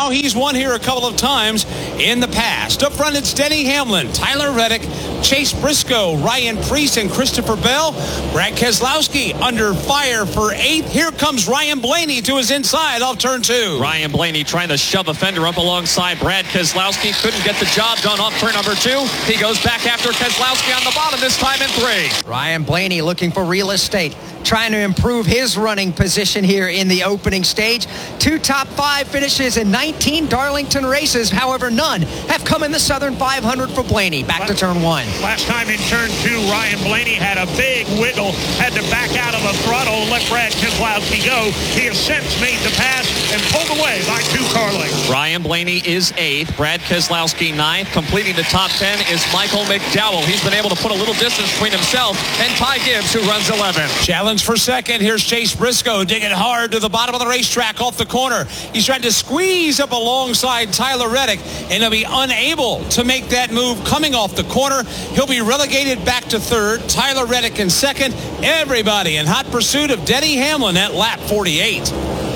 now. He's won here a couple of times in the past. Up front, it's Denny Hamlin, Tyler Reddick, Chase Briscoe, Ryan Preece, and Christopher Bell. Brad Keselowski under fire for 8th. Here comes Ryan Blaney to his inside off turn 2. Ryan Blaney trying to shove a fender up alongside Brad Keselowski. Couldn't get the job done off turn number 2. He goes back after Keselowski on the bottom, this time in 3. Ryan Blaney looking for real estate, trying to improve his running position here in the opening stage. 2 top 5 finishes in 19 Darlington races. However, none have come in the Southern 500 for Blaney. Back to turn 1. Last time in turn 2, Ryan Blaney had a big wiggle, had to back out of the throttle, let Brad Keselowski go. He has since made the pass and pulled away by 2 car lengths. Ryan Blaney is 8th. Brad Keselowski 9th. Completing the top 10 is Michael McDowell. He's been able to put a little distance between himself and Ty Gibbs, who runs 11th. Challenge for 2nd. Here's Chase Briscoe digging hard to the bottom of the racetrack off the corner. He's trying to squeeze up alongside Tyler Reddick, and he'll be unable to make that move coming off the corner. He'll be relegated back to 3rd. Tyler Reddick in 2nd. Everybody in hot pursuit of Denny Hamlin at lap 48.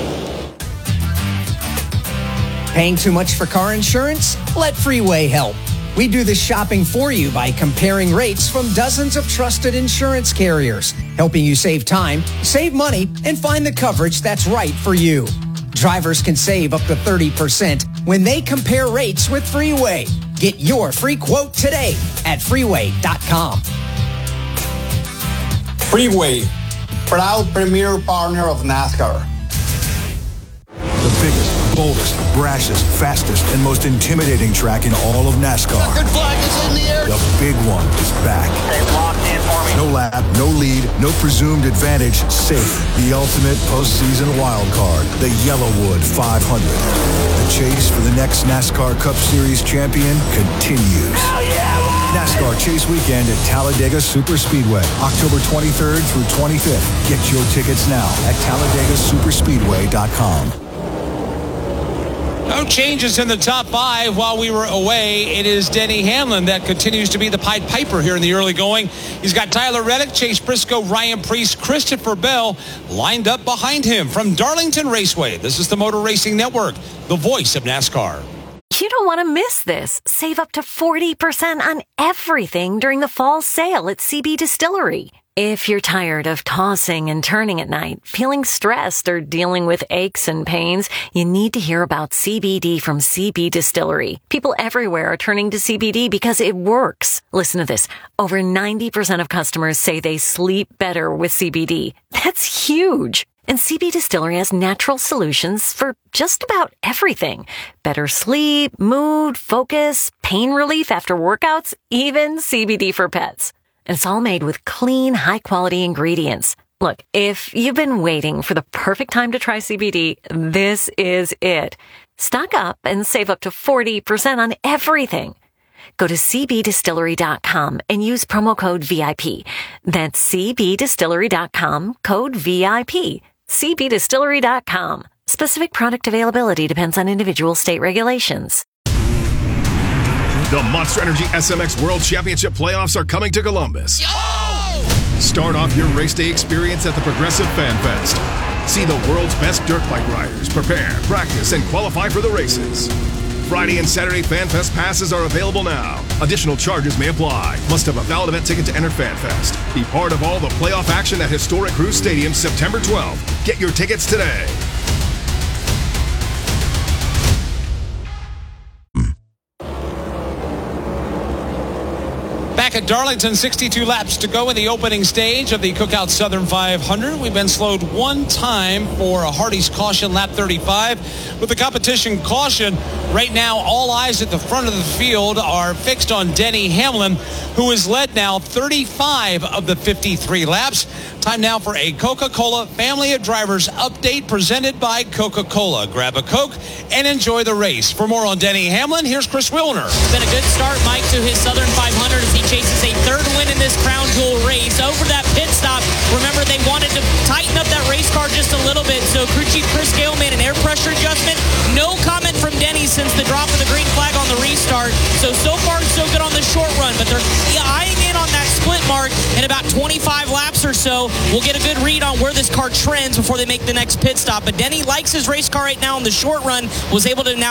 Paying too much for car insurance? Let Freeway help. We do the shopping for you by comparing rates from dozens of trusted insurance carriers, helping you save time, save money, and find the coverage that's right for you. Drivers can save up to 30% when they compare rates with Freeway. Get your free quote today at freeway.com. Freeway, proud premier partner of NASCAR. The biggest, boldest, brashest, fastest, and most intimidating track in all of NASCAR. Checkered flag is in the air. The big one is back. Stay locked in for me. No lap, no lead, no presumed advantage, safe. The ultimate postseason wild card, the Yellowwood 500. The chase for the next NASCAR Cup Series champion continues. Hell yeah! NASCAR Chase Weekend at Talladega Superspeedway, October 23rd through 25th. Get your tickets now at TalladegaSuperspeedway.com. No changes in the top 5 while we were away. It is Denny Hamlin that continues to be the Pied Piper here in the early going. He's got Tyler Reddick, Chase Briscoe, Ryan Preece, Christopher Bell lined up behind him from Darlington Raceway. This is the Motor Racing Network, the voice of NASCAR. You don't want to miss this. Save up to 40% on everything during the fall sale at CB Distillery. If you're tired of tossing and turning at night, feeling stressed, or dealing with aches and pains, you need to hear about CBD from CB Distillery. People everywhere are turning to CBD because it works. Listen to this. Over 90% of customers say they sleep better with CBD. That's huge. And CB Distillery has natural solutions for just about everything. Better sleep, mood, focus, pain relief after workouts, even CBD for pets. And it's all made with clean, high-quality ingredients. Look, if you've been waiting for the perfect time to try CBD, this is it. Stock up and save up to 40% on everything. Go to cbdistillery.com and use promo code VIP. That's cbdistillery.com, code VIP. cbdistillery.com. Specific product availability depends on individual state regulations. The Monster Energy SMX World Championship playoffs are coming to Columbus. Start off your race day experience at the Progressive Fan Fest. See the world's best dirt bike riders prepare, practice, and qualify for the races. Friday and Saturday Fan Fest passes are available now. Additional charges may apply. Must have a valid event ticket to enter Fan Fest. Be part of all the playoff action at historic Cruise Stadium September 12th. Get your tickets today. Back at Darlington, 62 laps to go in the opening stage of the Cookout Southern 500. We've been slowed one time for a Hardy's caution, lap 35. With the competition caution, right now all eyes at the front of the field are fixed on Denny Hamlin, who has led now 35 of the 53 laps. Time now for a Coca-Cola Family of Drivers update presented by Coca-Cola. Grab a Coke and enjoy the race. For more on Denny Hamlin, here's Chris Wilner. It's been a good start, Mike, to his Southern 500 as he chases a 3rd win in this Crown Jewel race. Over that pit stop, remember they wanted to tighten up that race car just a little bit, so crew chief Chris Gale made an air pressure adjustment. No comment from Denny since the drop of the green flag on the restart. So far so good on the short run, but they're eyeing in on that split mark in about 25 laps or so. We'll get a good read on where this car trends before they make the next pit stop. But Denny likes his race car right now on the short run, was able to now